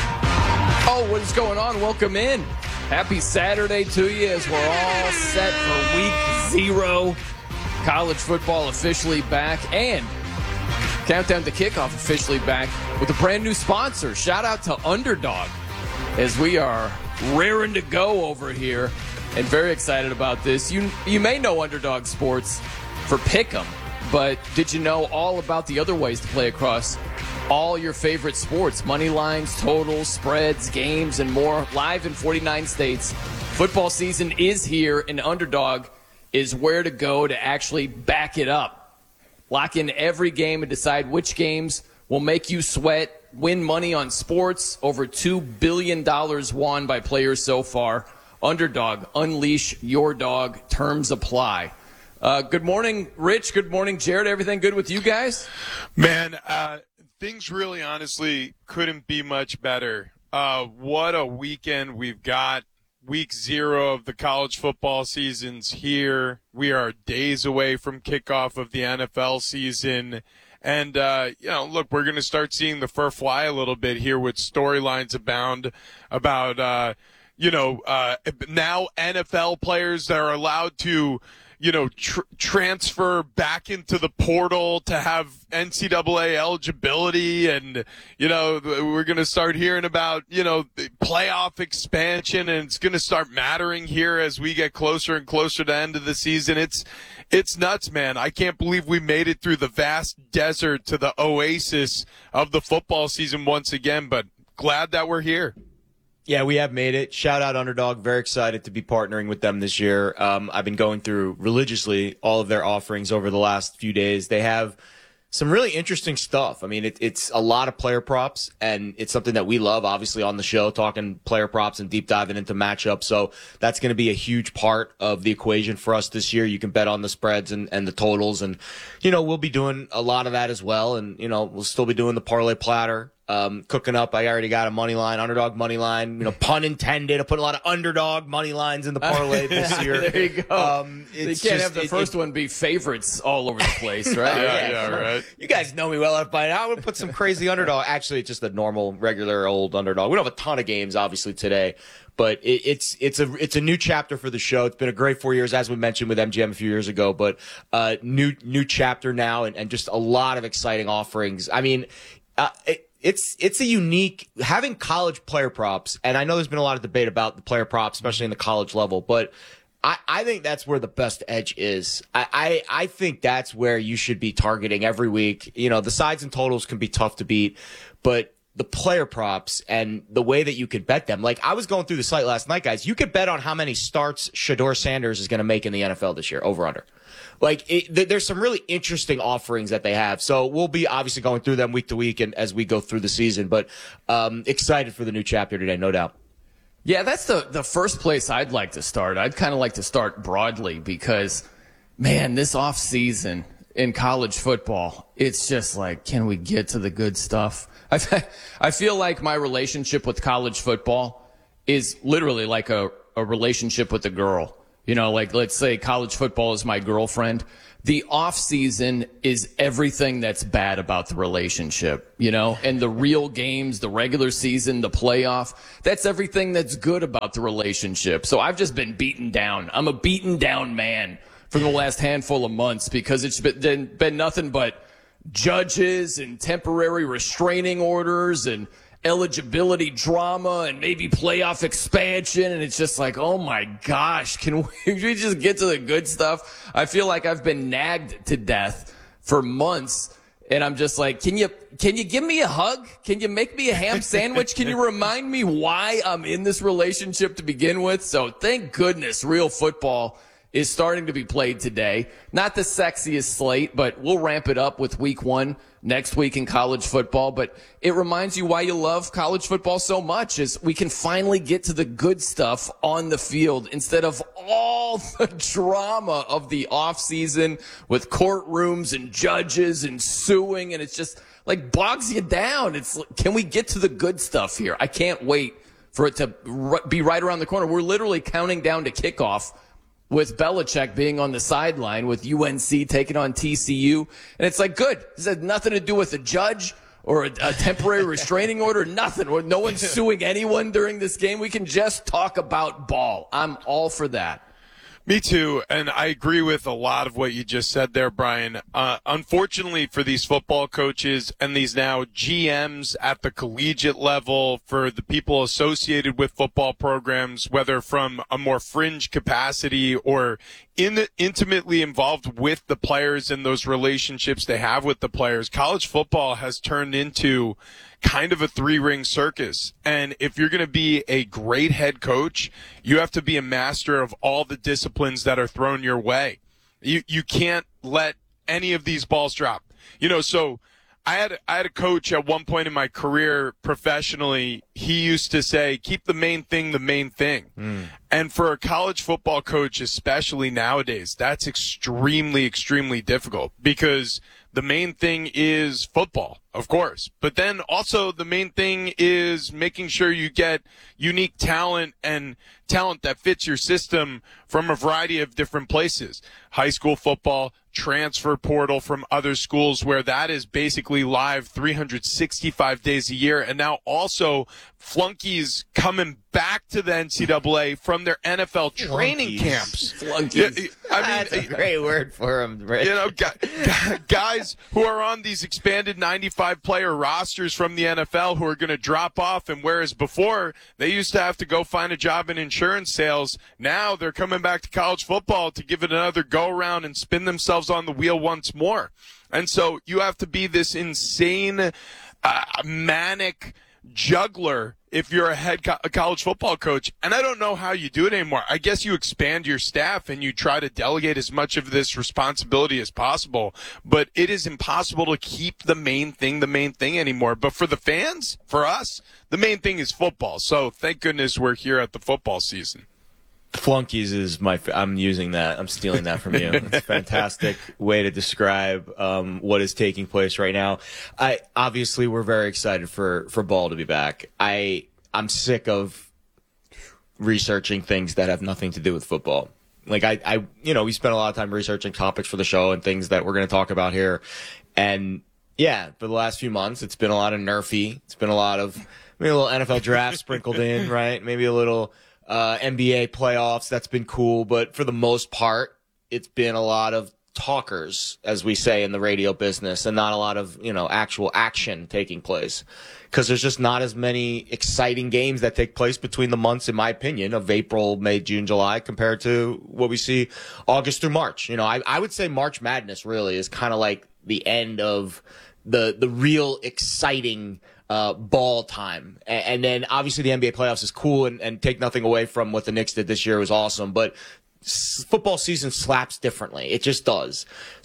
Oh, what is going on? Welcome in. Happy Saturday to you as we're all set for week zero. College football officially back, and Countdown to Kickoff officially back with a brand new sponsor. Shout out to Underdog as we are raring to go over here and very excited about this. You you may know Underdog Sports for Pick'em, but did you know all about the other ways to play across all your favorite sports? Money lines, totals, spreads, games, and more. Live in forty-nine states. Football season is here, and Underdog is where to go to actually back it up. Lock in every game and decide which games will make you sweat. Win money on sports. Over two billion dollars won by players so far. Underdog, unleash your dog. Terms apply. Uh, good morning, Rich. Good morning, Jared. Everything good with you guys?
Man, uh, things really honestly couldn't be much better. Uh, what a weekend we've got. Week zero of the college football season's here. We are days away from kickoff of the N F L season. And, uh, you know, look, we're going to start seeing the fur fly a little bit here with storylines abound about, uh, you know, uh, now N F L players that are allowed to, you know, tr- transfer back into the portal to have N C double A eligibility. And, you know, we're going to start hearing about, you know, the playoff expansion, and it's going to start mattering here as we get closer and closer to the end of the season. It's, it's nuts, man. I can't believe we made it through the vast desert to the oasis of the football season once again, but glad that we're here.
Yeah, we have made it. Shout out Underdog. Very excited to be partnering with them this year. Um, I've been going through religiously all of their offerings over the last few days. They have some really interesting stuff. I mean, it, it's a lot of player props, and it's something that we love, obviously, on the show, talking player props and deep diving into matchups. So that's going to be a huge part of the equation for us this year. You can bet on the spreads and, and the totals, and, you know, we'll be doing a lot of that as well. And, you know, we'll still be doing the parlay platter. Um, cooking up. I already got a money line, Underdog money line, you know, pun intended. I put a lot of Underdog money lines in the parlay this year.
There you go.
Um,
you can't
just,
have the
it,
first
it,
one be favorites all over the place, right?
yeah, yeah, right.
You guys know me well enough by now. I would put some crazy Underdog. Actually, it's just a normal, regular old Underdog. We don't have a ton of games, obviously, today. But it, it's it's a it's a new chapter for the show. It's been a great four years, as we mentioned with M G M a few years ago. But uh, new new chapter now, and, and just a lot of exciting offerings. I mean, uh, it, It's it's a unique having college player props, and I know there's been a lot of debate about the player props, especially in the college level, but I, I think that's where the best edge is. I, I, I think that's where you should be targeting every week. You know, the sides and totals can be tough to beat, but the player props and the way that you could bet them. Like, I was going through the site last night, guys. You could bet on how many starts Shedeur Sanders is going to make in the N F L this year, over under. Like, it, th- there's some really interesting offerings that they have. So we'll be obviously going through them week to week and as we go through the season. But um, excited for the new chapter today, no doubt.
Yeah, that's the, the first place I'd like to start. I'd kind of like to start broadly because, man, this off season in college football, it's just like, can we get to the good stuff? I, I feel like my relationship with college football is literally like a, a relationship with a girl. You know, like, let's say college football is my girlfriend. The off season is everything that's bad about the relationship, you know, and the real games, the regular season, the playoff, that's everything that's good about the relationship. So I've just been beaten down. I'm a beaten down man for the last handful of months, because it's been, been nothing but judges and temporary restraining orders and eligibility drama and maybe playoff expansion. And it's just like, oh my gosh, can we just get to the good stuff? I feel like I've been nagged to death for months. And I'm just like, can you can you give me a hug? Can you make me a ham sandwich? Can you remind me why I'm in this relationship to begin with? So thank goodness real football is starting to be played today. Not the sexiest slate, but we'll ramp it up with week one next week in college football. But it reminds you why you love college football so much, is we can finally get to the good stuff on the field instead of all the drama of the offseason with courtrooms and judges and suing. And it's just like bogs you down. It's like, can we get to the good stuff here? I can't wait for it to be right around the corner. We're literally counting down to kickoff, with Belichick being on the sideline with U N C taking on T C U. And it's like, good. This had nothing to do with a judge or a, a temporary restraining order, nothing. No one's suing anyone during this game. We can just talk about ball. I'm all for that.
Me too, and I agree with a lot of what you just said there, Brian. Uh, unfortunately for these football coaches and these now G Ms at the collegiate level, for the people associated with football programs, whether from a more fringe capacity or in, intimately involved with the players and those relationships they have with the players, college football has turned into kind of a three-ring circus. And if you're going to be a great head coach, you have to be a master of all the disciplines that are thrown your way. You you can't let any of these balls drop. You know, so I had I had a coach at one point in my career professionally. He used to say, keep the main thing the main thing. Mm. And for a college football coach, especially nowadays, that's extremely, extremely difficult, because the main thing is football, of course. But then also the main thing is making sure you get unique talent and talent that fits your system from a variety of different places. High school football, transfer portal from other schools where that is basically live three hundred sixty-five days a year. And now also flunkies coming back to the N C double A from their N F L training
Flunkies.
camps.
Flunkies.
Yeah, I mean,
That's a great word for them, Rich.
You know, guys who are on these expanded ninety-five player rosters from the N F L who are going to drop off, and whereas before they used to have to go find a job in insurance sales, now they're coming back to college football to give it another go around and spin themselves on the wheel once more. And so you have to be this insane, uh, manic juggler if you're a head co- a college football coach. And I don't know how you do it anymore. I guess you expand your staff and you try to delegate as much of this responsibility as possible, but it is impossible to keep the main thing the main thing anymore. But for the fans, for us, the main thing is football. So thank goodness we're here at the football season.
Flunkies is my, I'm using that. I'm stealing that from you. It's a fantastic way to describe um, what is taking place right now. I obviously we're very excited for, for ball to be back. I, I'm sick of researching things that have nothing to do with football. Like I, I, you know, we spent a lot of time researching topics for the show and things that we're going to talk about here. And yeah, for the last few months, it's been a lot of nerfy. It's been a lot of, maybe a little N F L draft sprinkled in, right? Maybe a little, Uh, N B A playoffs, that's been cool, but for the most part, it's been a lot of talkers, as we say in the radio business, and not a lot of, you know, actual action taking place. Because there's just not as many exciting games that take place between the months, in my opinion, of April, May, June, July, compared to what we see August through March. You know, I, I would say March Madness really is kind of like the end of the the real exciting Uh, ball time. And, and then obviously the N B A playoffs is cool, and, and take nothing away from what the Knicks did this year. It was awesome, but s- football season slaps differently. It just does.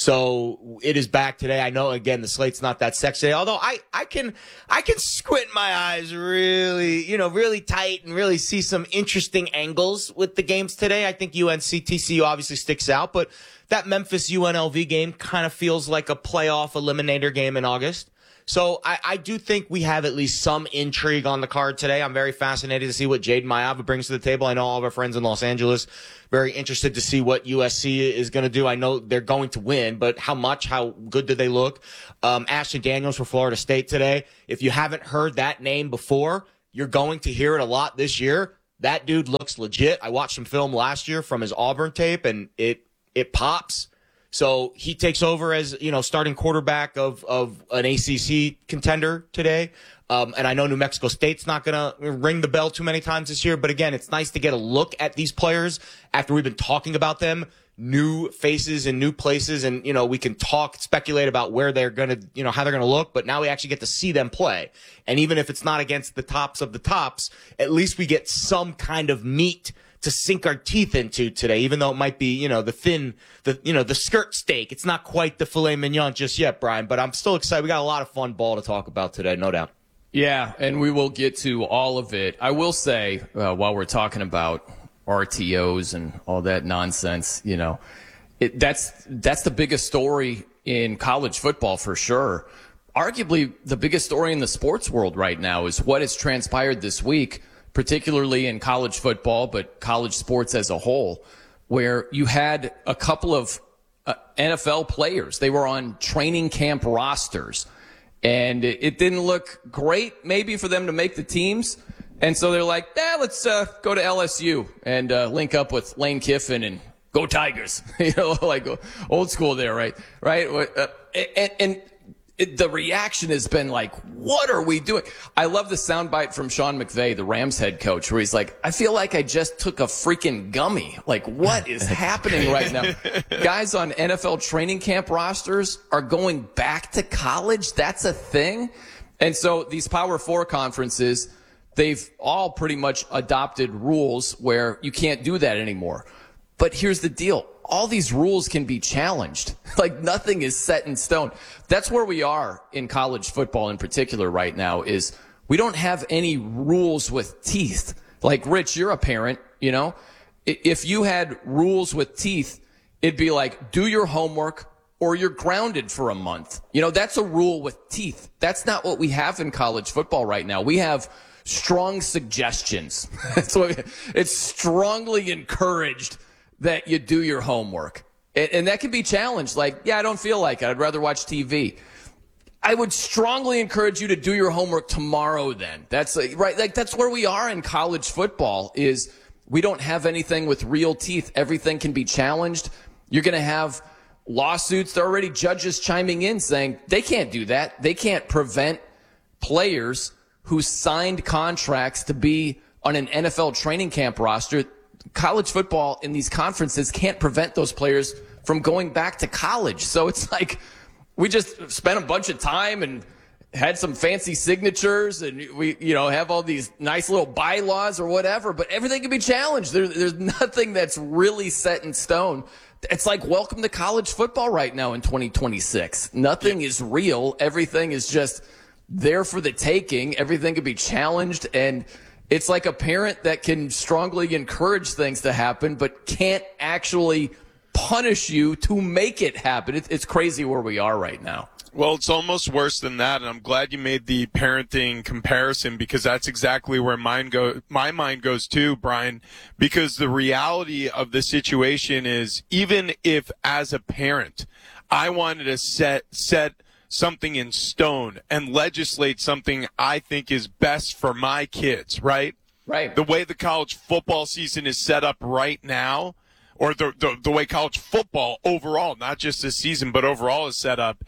So it is back today. I know, again, the slate's not that sexy, although I, I can, I can squint my eyes really, you know, really tight and really see some interesting angles with the games today. I think U N C T C U obviously sticks out, but that Memphis U N L V game kind of feels like a playoff eliminator game in August. So I, I do think we have at least some intrigue on the card today. I'm very fascinated to see what Jaden Mayava brings to the table. I know all of our friends in Los Angeles very interested to see what U S C is going to do. I know they're going to win, but how much, how good do they look? Um, Ashton Daniels for Florida State today. If you haven't heard that name before, you're going to hear it a lot this year. That dude looks legit. I watched some film last year from his Auburn tape, and it it pops. So he takes over as, you know, starting quarterback of, of an A C C contender today. Um, and I know New Mexico State's not going to ring the bell too many times this year. But again, it's nice to get a look at these players after we've been talking about them. New faces in new places. And, you know, we can talk, speculate about where they're going to, you know, how they're going to look. But now we actually get to see them play. And even if it's not against the tops of the tops, at least we get some kind of meat to sink our teeth into today, even though it might be, you know, the thin, the, you know, the skirt steak. It's not quite the filet mignon just yet, Brian, but I'm still excited. We got a lot of fun ball to talk about today, no doubt.
Yeah, and we will get to all of it. I will say, uh, while we're talking about R T Os and all that nonsense, you know, it, that's, that's the biggest story in college football for sure. Arguably the biggest story in the sports world right now is what has transpired this week, particularly in college football, but college sports as a whole, where you had a couple of uh, N F L players. They were on training camp rosters, and it, it didn't look great maybe for them to make the teams. And so they're like, eh, let's uh, go to L S U and uh, link up with Lane Kiffin and go Tigers. You know, like old school there, right? Right? Uh, and, and It, the reaction has been like, what are we doing? I love the soundbite from Sean McVay, the Rams head coach, where he's like, I feel like I just took a freaking gummy. Like, what is happening right now? Guys on N F L training camp rosters are going back to college. That's a thing. And so these Power Four conferences, they've all pretty much adopted rules where you can't do that anymore. But here's the deal. All these rules can be challenged. Like nothing is set in stone. That's where we are in college football in particular right now is we don't have any rules with teeth. Like Rich, you're a parent, you know, if you had rules with teeth, it'd be like do your homework or you're grounded for a month. You know, that's a rule with teeth. That's not what we have in college football right now. We have strong suggestions. That's what it's strongly encouraged that you do your homework. And, and that can be challenged. Like, yeah, I don't feel like it. I'd rather watch T V. I would strongly encourage you to do your homework tomorrow then. That's like, right. Like that's where we are in college football is we don't have anything with real teeth. Everything can be challenged. You're going to have lawsuits. There are already judges chiming in saying they can't do that. They can't prevent players who signed contracts to be on an N F L training camp roster. College football in these conferences can't prevent those players from going back to college. So it's like we just spent a bunch of time and had some fancy signatures and we, you know, have all these nice little bylaws or whatever, but everything can be challenged. There, there's nothing that's really set in stone. It's like welcome to college football right now in twenty twenty-six. Nothing is real. Everything is just there for the taking. Everything can be challenged, and it's like a parent that can strongly encourage things to happen, but can't actually punish you to make it happen. It's, it's crazy where we are right now.
Well, it's almost worse than that, and I'm glad you made the parenting comparison because that's exactly where mine go, my mind goes too, Brian, because the reality of the situation is even if as a parent I wanted to set set something in stone and legislate something I think is best for my kids, right?
Right.
The way the college football season is set up right now, or the, the, the way college football overall, not just this season, but overall is set up,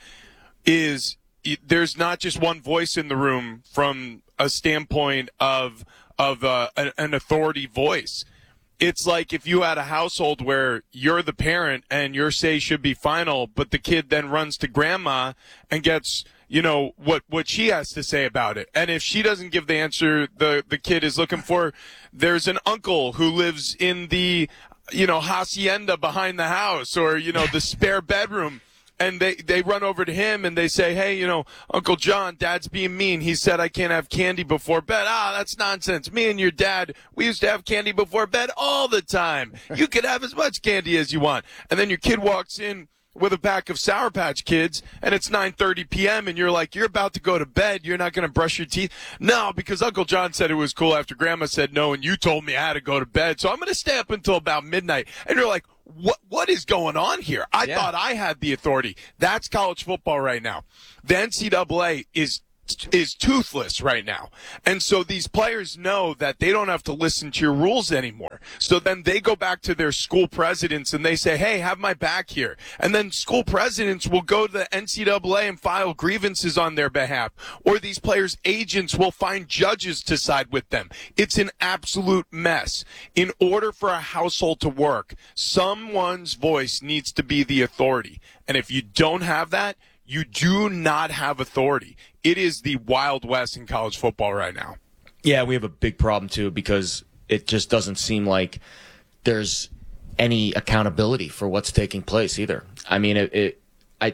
is there's not just one voice in the room from a standpoint of, of uh, an authority voice. It's like if you had a household where you're the parent and your say should be final, but the kid then runs to grandma and gets, you know, what, what she has to say about it. And if she doesn't give the answer the, the kid is looking for, there's an uncle who lives in the, you know, hacienda behind the house or, you know, the spare bedroom. And they, they run over to him and they say, hey, you know, Uncle John, Dad's being mean. He said I can't have candy before bed. Ah, that's nonsense. Me and your dad, we used to have candy before bed all the time. You could have as much candy as you want. And then your kid walks in with a pack of Sour Patch Kids, and it's nine thirty p.m., and you're like, you're about to go to bed. You're not going to brush your teeth? No, because Uncle John said it was cool after Grandma said no, and you told me I had to go to bed, so I'm going to stay up until about midnight. And you're like, what? What is going on here? I yeah. thought I had the authority. That's college football right now. The N C double A is is toothless right now. And so these players know that they don't have to listen to your rules anymore. So then they go back to their school presidents and they say, hey, have my back here. And then school presidents will go to the N C double A and file grievances on their behalf. Or these players' agents will find judges to side with them. It's an absolute mess. In order for a household to work, someone's voice needs to be the authority. And if you don't have that, you do not have authority. It is the Wild West in college football right now.
Yeah, we have a big problem, too, because it just doesn't seem like there's any accountability for what's taking place either. I mean, it, it I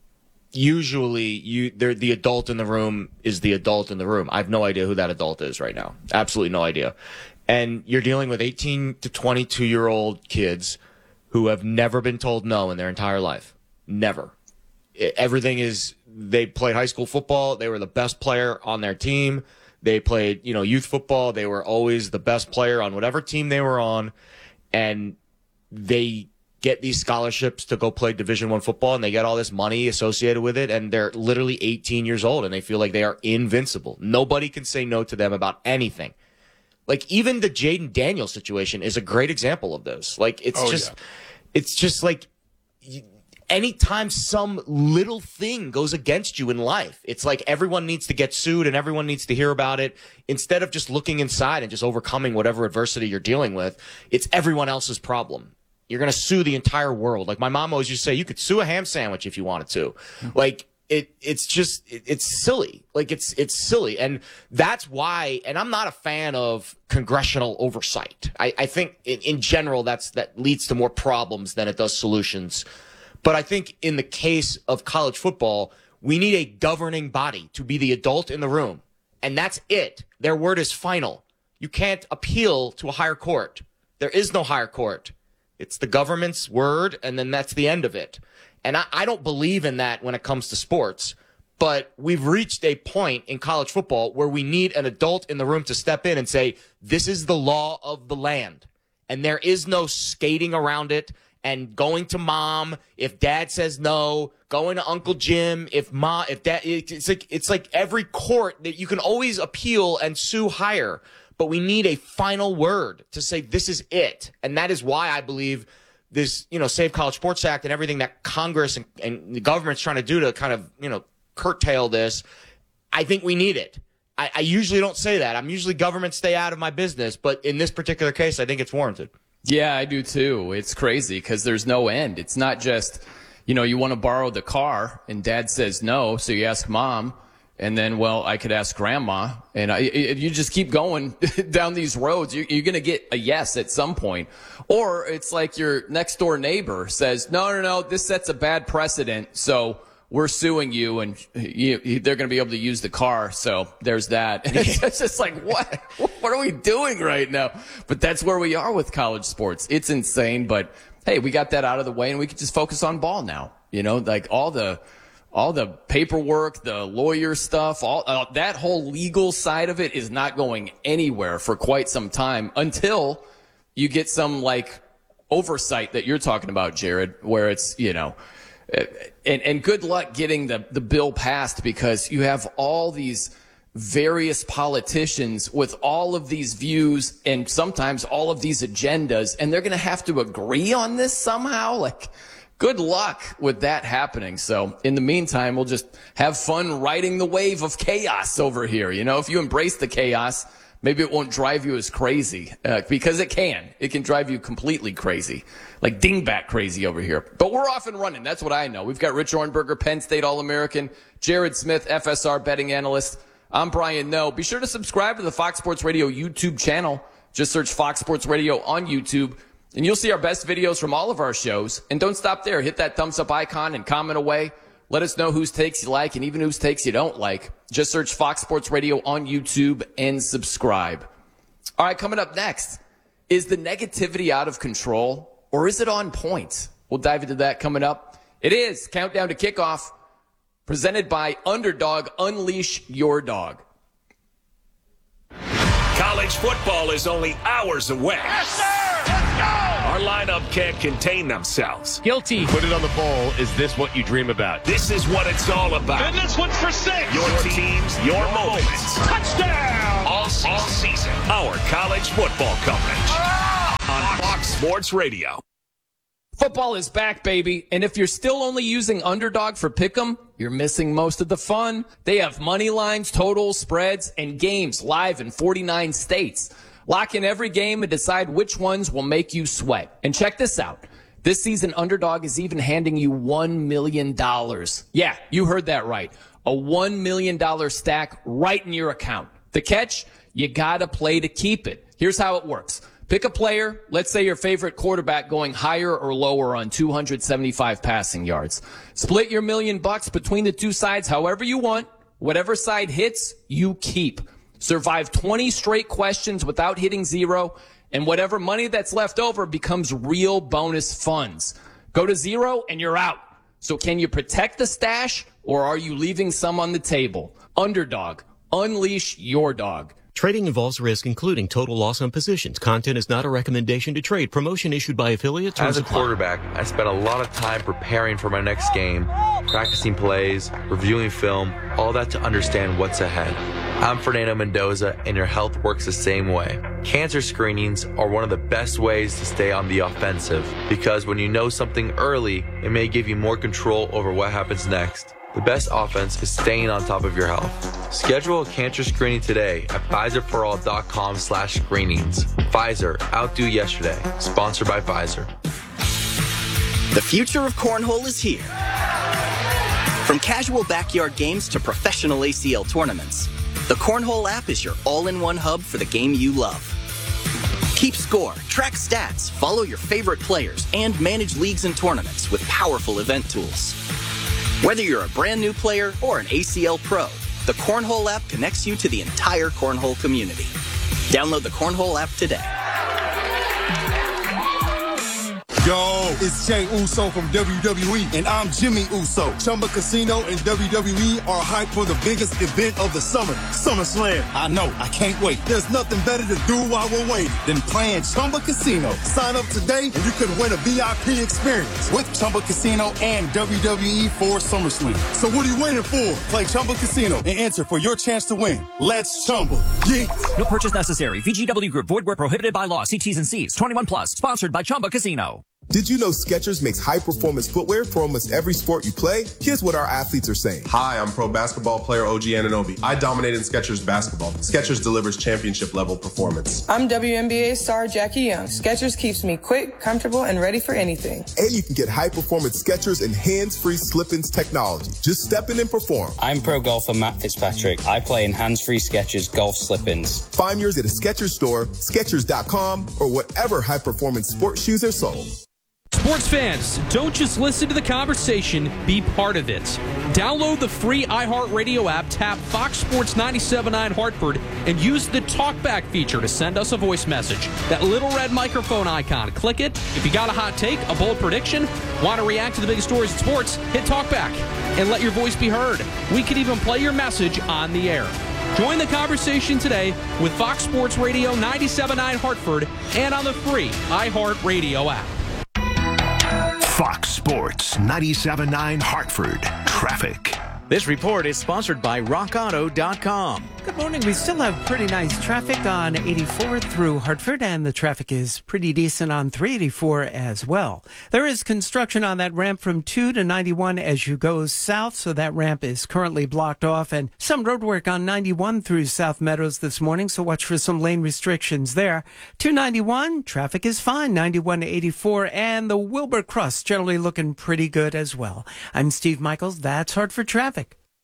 usually you the adult in the room is the adult in the room. I have no idea who that adult is right now. Absolutely no idea. And you're dealing with eighteen to twenty-two-year-old kids who have never been told no in their entire life. Never. Everything is, they played high school football. They were the best player on their team. They played, you know, youth football. They were always the best player on whatever team they were on. And they get these scholarships to go play Division One football, and they get all this money associated with it. And they're literally eighteen years old, and they feel like they are invincible. Nobody can say no to them about anything. Like, even the Jaden Daniels situation is a great example of this. Like, it's
oh,
just,
yeah.
it's just like, you, anytime some little thing goes against you in life, it's like everyone needs to get sued and everyone needs to hear about it. Instead of just looking inside and just overcoming whatever adversity you're dealing with, it's everyone else's problem. You're going to sue the entire world. Like my mom always used to say, you could sue a ham sandwich if you wanted to. Like it, it's just, it, it's silly. Like it's, it's silly. And that's why, and I'm not a fan of congressional oversight. I, I think in, in general, that's, that leads to more problems than it does solutions. But I think in the case of college football, we need a governing body to be the adult in the room. And that's it. Their word is final. You can't appeal to a higher court. There is no higher court. It's the government's word, and then that's the end of it. And I, I don't believe in that when it comes to sports. But we've reached a point in college football where we need an adult in the room to step in and say, this is the law of the land. And there is no skating around it. And going to mom if dad says no, going to Uncle Jim if ma if dad it's like it's like every court that you can always appeal and sue higher, but we need a final word to say this is it. And that is why I believe this, you know, Save College Sports Act and everything that Congress and, and the government's trying to do to kind of, you know, curtail this. I think we need it. I, I usually don't say that. I'm usually government stay out of my business, but in this particular case, I think it's warranted.
Yeah, I do too. It's crazy because there's no end. It's not just, you know, you want to borrow the car and dad says no, so you ask mom, and then, well, I could ask grandma, and I, you just keep going down these roads. You're, you're going to get a yes at some point. Or it's like your next door neighbor says, no, no, no, this sets a bad precedent, so we're suing you, and you, they're going to be able to use the car. So there's that. And it's just like, what? What are we doing right now? But that's where we are with college sports. It's insane. But hey, we got that out of the way, and we can just focus on ball now. You know, like all the, all the paperwork, the lawyer stuff, all uh, that whole legal side of it is not going anywhere for quite some time until you get some like oversight that you're talking about, Jared, where it's, you know, And, and good luck getting the, the bill passed, because you have all these various politicians with all of these views and sometimes all of these agendas, and they're going to have to agree on this somehow. Like, good luck with that happening. So in the meantime, we'll just have fun riding the wave of chaos over here. You know, if you embrace the chaos, maybe it won't drive you as crazy, uh, because it can. It can drive you completely crazy, like dingbat crazy over here. But we're off and running. That's what I know. We've got Rich Ornberger, Penn State All-American, Jared Smith, F S R betting analyst. I'm Brian Noe. Be sure to subscribe to the Fox Sports Radio YouTube channel. Just search Fox Sports Radio on YouTube, and you'll see our best videos from all of our shows. And don't stop there. Hit that thumbs up icon and comment away. Let us know whose takes you like and even whose takes you don't like. Just search Fox Sports Radio on YouTube and subscribe. All right, coming up next, is the negativity out of control or is it on point? We'll dive into that coming up. It is Countdown to Kickoff, presented by Underdog. Unleash your dog.
College football is only hours away.
Yes, sir! Let's go!
Our lineup can't contain themselves.
Guilty.
Put it on the bowl. Is this what you dream about?
This is what it's all about.
And this one's for six.
Your teams, your, your moments.
Touchdown!
All season. All season. Our college football coverage on Fox Sports Radio.
Football is back, baby. And if you're still only using Underdog for Pick'em, you're missing most of the fun. They have money lines, totals, spreads, and games live in forty-nine states. Lock in every game and decide which ones will make you sweat. And check this out. This season, Underdog is even handing you one million dollars. Yeah, you heard that right. A one million dollars stack right in your account. The catch? You gotta play to keep it. Here's how it works. Pick a player, let's say your favorite quarterback going higher or lower on two hundred seventy-five passing yards. Split your million bucks between the two sides however you want. Whatever side hits, you keep. Survive twenty straight questions without hitting zero, and whatever money that's left over becomes real bonus funds. Go to zero and you're out. So can you protect the stash, or are you leaving some on the table? Underdog. Unleash your dog.
Trading involves risk, including total loss on positions. Content is not a recommendation to trade. Promotion issued by affiliates.
As a quarterback, I spent a lot of time preparing for my next game, practicing plays, reviewing film, all that to understand what's ahead. I'm Fernando Mendoza, and your health works the same way. Cancer screenings are one of the best ways to stay on the offensive, because when you know something early, it may give you more control over what happens next. The best offense is staying on top of your health. Schedule a cancer screening today at Pfizer for all dot com slash screenings. Pfizer, outdo yesterday. Sponsored by Pfizer.
The future of cornhole is here. From casual backyard games to professional A C L tournaments, the Cornhole app is your all-in-one hub for the game you love. Keep score, track stats, follow your favorite players, and manage leagues and tournaments with powerful event tools. Whether you're a brand new player or an A C L pro, the Cornhole app connects you to the entire Cornhole community. Download the Cornhole app today.
Yo, it's Jey Uso from W W E, and I'm Jimmy Uso. Chumba Casino and W W E are hyped for the biggest event of the summer, SummerSlam. I know, I can't wait. There's nothing better to do while we're waiting than playing Chumba Casino. Sign up today and you could win a V I P experience with Chumba Casino and W W E for SummerSlam. So what are you waiting for? Play Chumba Casino and enter for your chance to win. Let's Chumba. Yeah.
No purchase necessary. V G W Group. Void where prohibited by law. See T's and C's. twenty-one plus. Sponsored by Chumba Casino.
Did you know Skechers makes high-performance footwear for almost every sport you play? Here's what our athletes are saying.
Hi, I'm pro basketball player O G Anunoby. I dominate in Skechers basketball. Skechers delivers championship-level performance.
I'm W N B A star Jackie Young. Skechers keeps me quick, comfortable, and ready for anything.
And you can get high-performance Skechers and hands-free slip-ins technology. Just step in and perform.
I'm pro golfer Matt Fitzpatrick. I play in hands-free Skechers golf slip-ins.
Find yours at a Skechers store, Skechers dot com, or whatever high-performance sports shoes are sold.
Sports fans, don't just listen to the conversation, be part of it. Download the free iHeartRadio app, tap Fox Sports ninety-seven point nine Hartford, and use the TalkBack feature to send us a voice message. That little red microphone icon, click it. If you got a hot take, a bold prediction, want to react to the biggest stories in sports, hit TalkBack and let your voice be heard. We could even play your message on the air. Join the conversation today with Fox Sports Radio ninety-seven point nine Hartford and on the free iHeartRadio app.
Fox Sports ninety-seven point nine Hartford Traffic.
This report is sponsored by rock auto dot com.
Good morning. We still have pretty nice traffic on eighty-four through Hartford, and the traffic is pretty decent on three eighty-four as well. There is construction on that ramp from two to ninety-one as you go south, so that ramp is currently blocked off, and some road work on ninety-one through South Meadows this morning, so watch for some lane restrictions there. two ninety-one, traffic is fine, ninety-one to eighty-four, and the Wilbur Cross generally looking pretty good as well. I'm Steve Michaels. That's Hartford Traffic.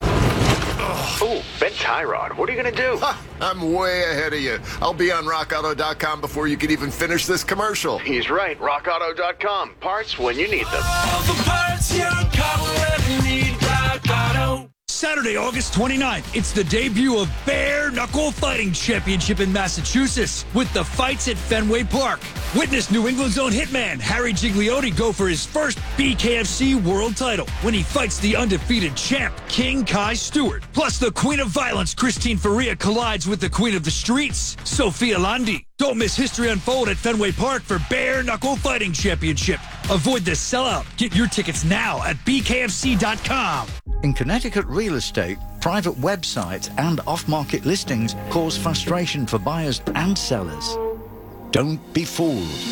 Oh, Ben Tyrod, what are you going to do?
Ha, I'm way ahead of you. I'll be on rock auto dot com before you can even finish this commercial.
He's right, rock auto dot com. Parts when you need them.
All the parts your car will ever need, Rock Auto.
Saturday, August twenty-ninth, it's the debut of Bare Knuckle Fighting Championship in Massachusetts with the fights at Fenway Park. Witness New England's own hitman, Harry Gigliotti, go for his first B K F C world title when he fights the undefeated champ, King Kai Stewart. Plus, the Queen of Violence, Christine Faria, collides with the Queen of the Streets, Sophia Landi. Don't miss history unfold at Fenway Park for Bare Knuckle Fighting Championship. Avoid the sellout. Get your tickets now at B K F C dot com.
In Connecticut real estate, private websites and off-market listings cause frustration for buyers and sellers. Don't be fooled.